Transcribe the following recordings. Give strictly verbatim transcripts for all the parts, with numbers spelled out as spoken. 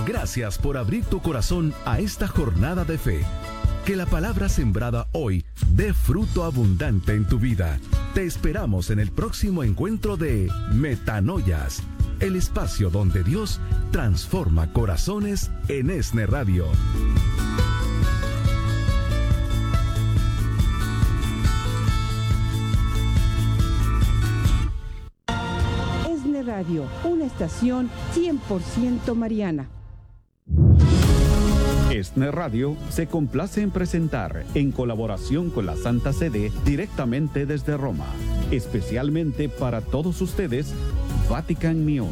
Gracias por abrir tu corazón a esta jornada de fe. Que la palabra sembrada hoy dé fruto abundante en tu vida. Te esperamos en el próximo encuentro de Metanoias, el espacio donde Dios transforma corazones en ESNE Radio. ESNE Radio, una estación cien por ciento mariana. ESNE Radio se complace en presentar, en colaboración con la Santa Sede, directamente desde Roma, especialmente para todos ustedes, Vatican News.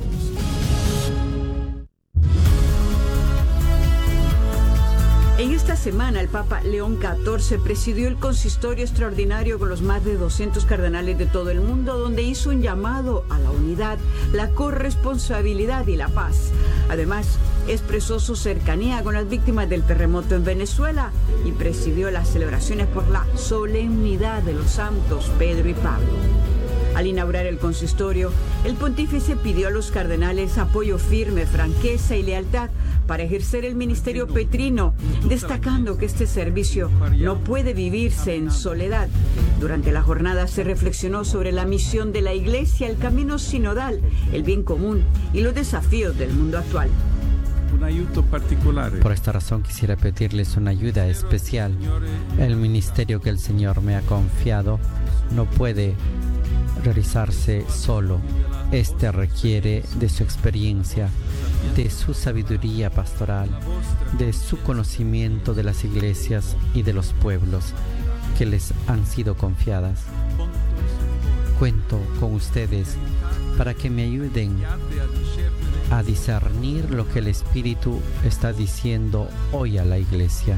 En esta semana, el Papa León catorce presidió el consistorio extraordinario con los más de doscientos cardenales de todo el mundo, donde hizo un llamado a la unidad, la corresponsabilidad y la paz. Además, expresó su cercanía con las víctimas del terremoto en Venezuela y presidió las celebraciones por la solemnidad de los santos Pedro y Pablo. Al inaugurar el consistorio, el pontífice pidió a los cardenales apoyo firme, franqueza y lealtad para ejercer el ministerio petrino, destacando que este servicio no puede vivirse en soledad. Durante la jornada se reflexionó sobre la misión de la Iglesia, el camino sinodal, el bien común y los desafíos del mundo actual. Por esta razón quisiera pedirles una ayuda especial. El ministerio que el Señor me ha confiado no puede realizarse solo. Este requiere de su experiencia, de su sabiduría pastoral, de su conocimiento de las iglesias y de los pueblos que les han sido confiadas. Cuento con ustedes para que me ayuden a discernir lo que el Espíritu está diciendo hoy a la Iglesia.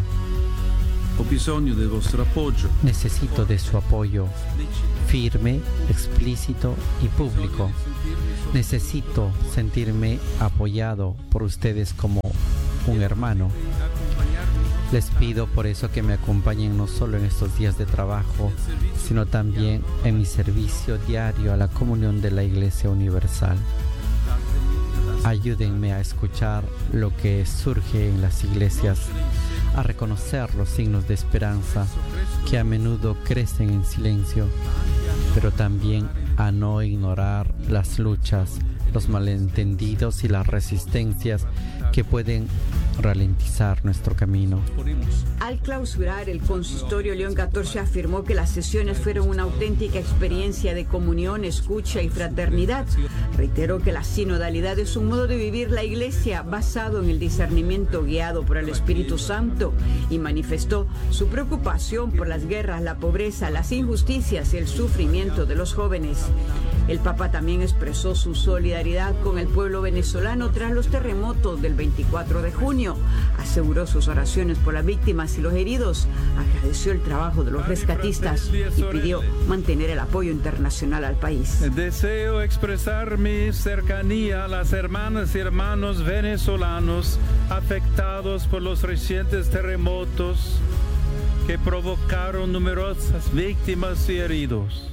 Necesito de su apoyo firme, explícito y público. Necesito sentirme apoyado por ustedes como un hermano. Les pido por eso que me acompañen no solo en estos días de trabajo, sino también en mi servicio diario a la comunión de la Iglesia Universal. Ayúdenme a escuchar lo que surge en las iglesias, a reconocer los signos de esperanza que a menudo crecen en silencio, pero también a no ignorar las luchas, los malentendidos y las resistencias que pueden ralentizar nuestro camino. Al clausurar el consistorio, León catorce afirmó que las sesiones fueron una auténtica experiencia de comunión, escucha y fraternidad. Reiteró que la sinodalidad es un modo de vivir la Iglesia basado en el discernimiento guiado por el Espíritu Santo y manifestó su preocupación por las guerras, la pobreza, las injusticias y el sufrimiento de los jóvenes. El Papa también expresó su solidaridad con el pueblo venezolano tras los terremotos del veinticuatro de junio. Aseguró sus oraciones por las víctimas y los heridos, agradeció el trabajo de los rescatistas y pidió mantener el apoyo internacional al país. Deseo expresar mi cercanía a las hermanas y hermanos venezolanos afectados por los recientes terremotos que provocaron numerosas víctimas y heridos,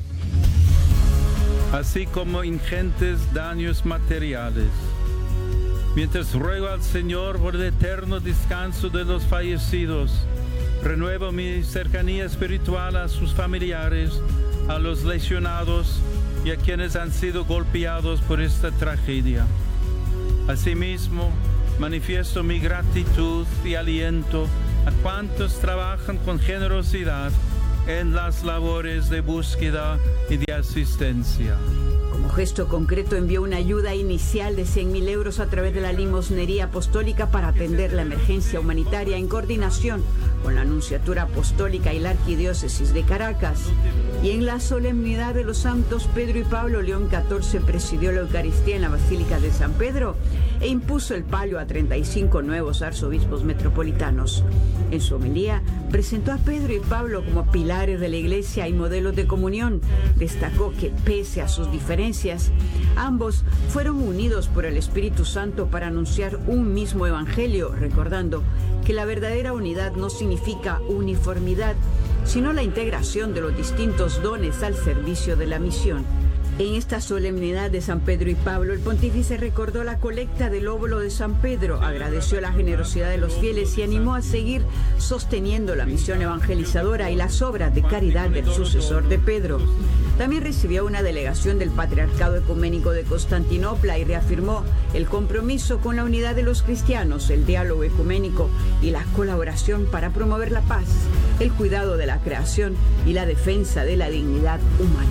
así como ingentes daños materiales. Mientras ruego al Señor por el eterno descanso de los fallecidos, renuevo mi cercanía espiritual a sus familiares, a los lesionados y a quienes han sido golpeados por esta tragedia. Asimismo, manifiesto mi gratitud y aliento a cuantos trabajan con generosidad en las labores de búsqueda y de asistencia. Como gesto concreto envió una ayuda inicial de cien mil euros a través de la limosnería apostólica para atender la emergencia humanitaria en coordinación con la Nunciatura Apostólica y la Arquidiócesis de Caracas. Y en la solemnidad de los santos Pedro y Pablo, León catorce presidió la Eucaristía en la Basílica de San Pedro e impuso el palio a treinta y cinco nuevos arzobispos metropolitanos. En su homilía presentó a Pedro y Pablo como pilares de la Iglesia y modelos de comunión. Destacó que pese a sus diferencias, ambos fueron unidos por el Espíritu Santo para anunciar un mismo evangelio, recordando que la verdadera unidad no significa uniformidad, sino la integración de los distintos dones al servicio de la misión. En esta solemnidad de San Pedro y Pablo, el pontífice recordó la colecta del óvulo de San Pedro, agradeció la generosidad de los fieles y animó a seguir sosteniendo la misión evangelizadora y las obras de caridad del sucesor de Pedro. También recibió una delegación del Patriarcado Ecuménico de Constantinopla y reafirmó el compromiso con la unidad de los cristianos, el diálogo ecuménico y la colaboración para promover la paz, el cuidado de la creación y la defensa de la dignidad humana.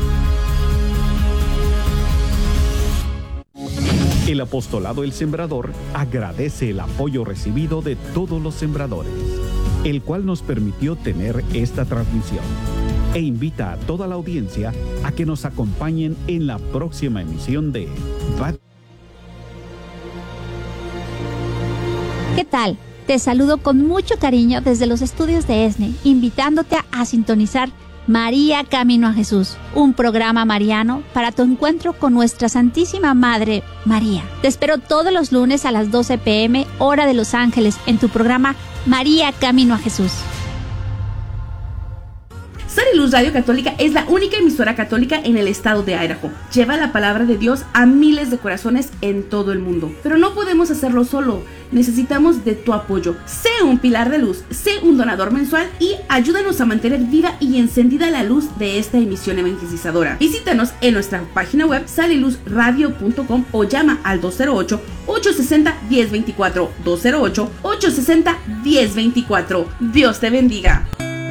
El Apostolado El Sembrador agradece el apoyo recibido de todos los sembradores, el cual nos permitió tener esta transmisión, e invita a toda la audiencia a que nos acompañen en la próxima emisión de Va- ¿Qué tal? Te saludo con mucho cariño desde los estudios de ESNE, invitándote a sintonizar María Camino a Jesús, un programa mariano para tu encuentro con nuestra Santísima Madre María. Te espero todos los lunes a las doce pe eme, hora de Los Ángeles, en tu programa María Camino a Jesús. Sal y Luz Radio Católica es la única emisora católica en el estado de Idaho. Lleva la palabra de Dios a miles de corazones en todo el mundo. Pero no podemos hacerlo solo. Necesitamos de tu apoyo. Sé un pilar de luz, sé un donador mensual y ayúdanos a mantener viva y encendida la luz de esta emisión evangelizadora. Visítanos en nuestra página web sal y luz radio punto com o llama al dos cero ocho, ocho seis cero, uno cero dos cuatro, dos cero ocho, ocho seis cero, uno cero dos cuatro. Dios te bendiga.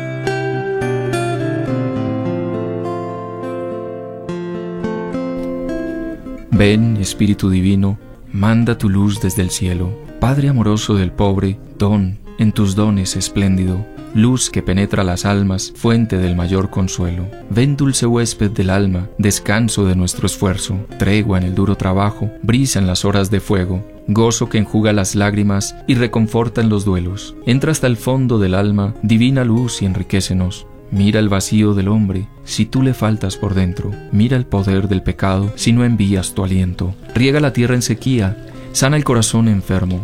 Ven, Espíritu Divino, manda tu luz desde el cielo. Padre amoroso del pobre, don, en tus dones espléndido, luz que penetra las almas, fuente del mayor consuelo. Ven, dulce huésped del alma, descanso de nuestro esfuerzo, tregua en el duro trabajo, brisa en las horas de fuego, gozo que enjuga las lágrimas y reconforta en los duelos. Entra hasta el fondo del alma, divina luz, y enriquécenos. Mira el vacío del hombre, si tú le faltas por dentro. Mira el poder del pecado, si no envías tu aliento. Riega la tierra en sequía, sana el corazón enfermo.